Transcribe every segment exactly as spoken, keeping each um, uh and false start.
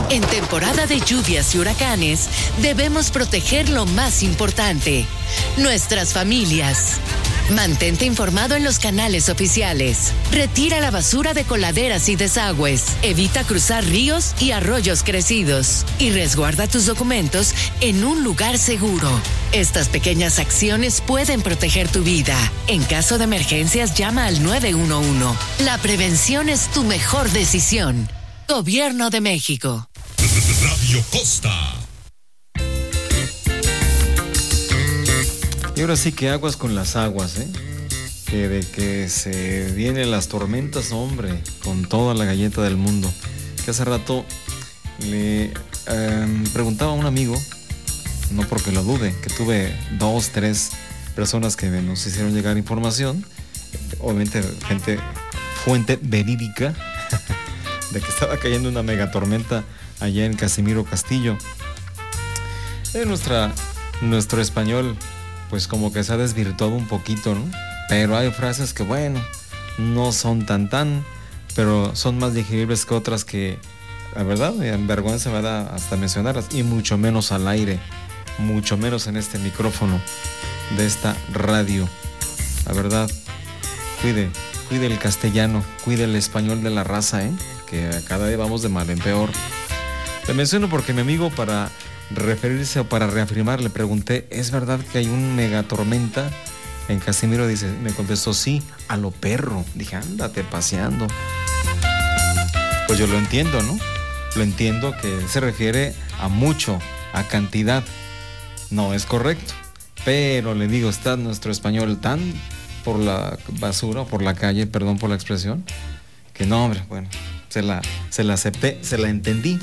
En temporada de lluvias y huracanes, debemos proteger lo más importante, nuestras familias. Mantente informado en los canales oficiales. Retira la basura de coladeras y desagües. Evita cruzar ríos y arroyos crecidos. Y resguarda tus documentos en un lugar seguro. Estas pequeñas acciones pueden proteger tu vida. En caso de emergencias, llama al nueve uno uno. La prevención es tu mejor decisión. Gobierno de México. Radio Costa. Y ahora sí que aguas con las aguas, ¿eh? Que de que se vienen las tormentas, hombre, con toda la galleta del mundo. Que hace rato le eh, preguntaba a un amigo, no porque lo dude, que tuve dos, tres personas que nos hicieron llegar información, obviamente gente, fuente verídica, de que estaba cayendo una megatormenta allá en Casimiro Castillo. Eh, nuestra, nuestro español, pues como que se ha desvirtuado un poquito, ¿no? Pero hay frases que, bueno, no son tan tan, pero son más digeribles que otras que, la verdad, me vergüenza me da hasta mencionarlas, y mucho menos al aire, mucho menos en este micrófono de esta radio. La verdad, cuide, cuide el castellano, cuide el español de la raza, ¿eh? Que cada día vamos de mal en peor. Te menciono porque mi amigo, para referirse o para reafirmar, le pregunté, ¿es verdad que hay un megatormenta en Casimiro? Dice, me contestó, sí, a lo perro. Dije, ándate paseando. Pues yo lo entiendo, ¿no? Lo entiendo que se refiere a mucho, a cantidad. No es correcto. Pero le digo, está nuestro español tan por la basura, o por la calle, perdón por la expresión, que no, hombre, bueno, se la, se la acepté, se la entendí.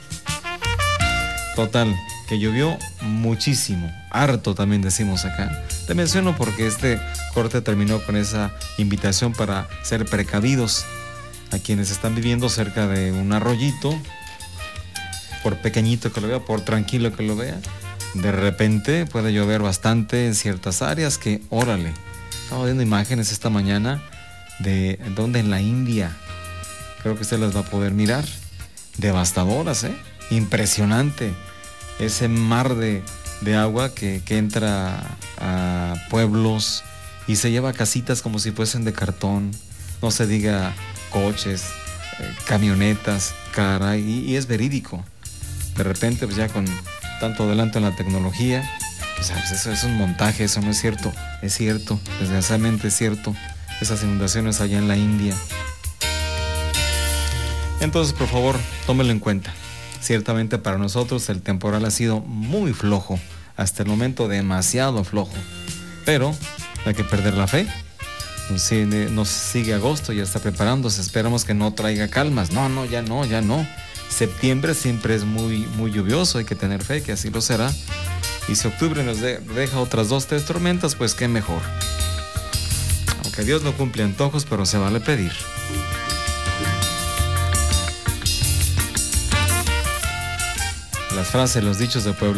Total, que llovió muchísimo, harto también decimos acá. Te menciono porque este corte terminó con esa invitación para ser precavidos a quienes están viviendo cerca de un arroyito, por pequeñito que lo vea, por tranquilo que lo vea. De repente puede llover bastante en ciertas áreas que, órale, estamos viendo imágenes esta mañana de donde en la India, creo que usted las va a poder mirar, devastadoras, ¿eh? Impresionante ese mar de, de agua que, que entra a pueblos y se lleva casitas como si fuesen de cartón, no se diga coches, eh, camionetas, caray, y, y es verídico. De repente, pues ya con tanto adelanto en la tecnología, pues eso es un montaje, eso no es cierto. Es cierto, desgraciadamente es cierto, esas inundaciones allá en la India. Entonces, por favor, tómelo en cuenta. Ciertamente para nosotros el temporal ha sido muy flojo, hasta el momento demasiado flojo. Pero hay que perder la fe. Nos sigue, nos sigue agosto, ya está preparándose. Esperamos que no traiga calmas. No, no, ya no, ya no. Septiembre siempre es muy, muy lluvioso, hay que tener fe que así lo será. Y si octubre nos de, deja otras dos, tres tormentas, pues qué mejor. Aunque Dios no cumple antojos, pero se vale pedir. Las frases, los dichos de pueblo.